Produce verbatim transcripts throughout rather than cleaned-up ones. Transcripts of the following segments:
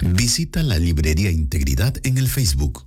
Visita la Librería Integridad en el Facebook.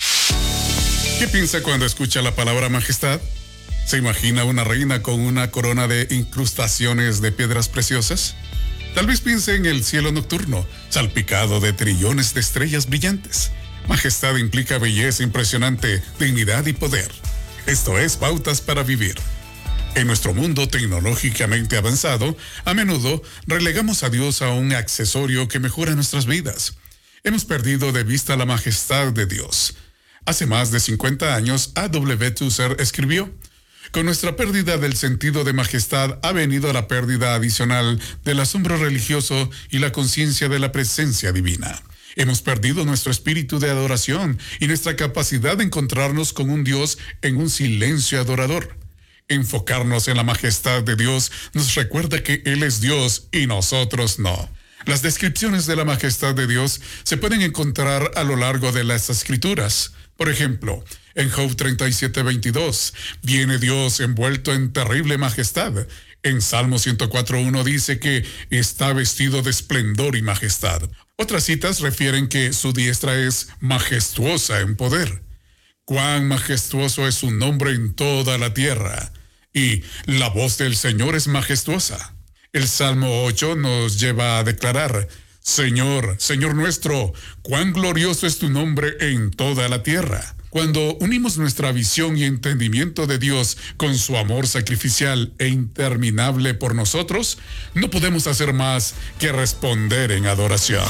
¿Qué piensa cuando escucha la palabra majestad? ¿Se imagina una reina con una corona de incrustaciones de piedras preciosas? Tal vez piense en el cielo nocturno, salpicado de trillones de estrellas brillantes. Majestad implica belleza impresionante, dignidad y poder. Esto es Pautas para Vivir. En nuestro mundo tecnológicamente avanzado, a menudo relegamos a Dios a un accesorio que mejora nuestras vidas. Hemos perdido de vista la majestad de Dios. Hace más de cincuenta años, A W Tozer escribió: con nuestra pérdida del sentido de majestad ha venido la pérdida adicional del asombro religioso y la conciencia de la presencia divina. Hemos perdido nuestro espíritu de adoración y nuestra capacidad de encontrarnos con un Dios en un silencio adorador. Enfocarnos en la majestad de Dios nos recuerda que Él es Dios y nosotros no. Las descripciones de la majestad de Dios se pueden encontrar a lo largo de las Escrituras. Por ejemplo, en Job treinta y siete, veintidós, viene Dios envuelto en terrible majestad. En Salmo ciento cuatro, uno dice que está vestido de esplendor y majestad. Otras citas refieren que su diestra es majestuosa en poder. Cuán majestuoso es su nombre en toda la tierra. Y la voz del Señor es majestuosa. El Salmo ocho nos lleva a declarar: Señor, Señor nuestro, cuán glorioso es tu nombre en toda la tierra. Cuando unimos nuestra visión y entendimiento de Dios con su amor sacrificial e interminable por nosotros, no podemos hacer más que responder en adoración.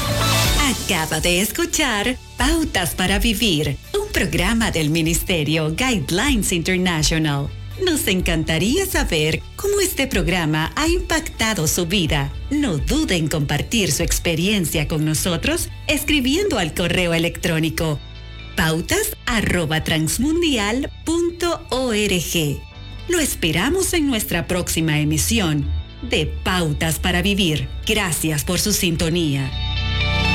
Acaba de escuchar Pautas para Vivir, un programa del Ministerio Guidelines International. Nos encantaría saber cómo este programa ha impactado su vida. No dude en compartir su experiencia con nosotros escribiendo al correo electrónico pautas arroba transmundial punto org. Lo esperamos en nuestra próxima emisión de Pautas para Vivir. Gracias por su sintonía.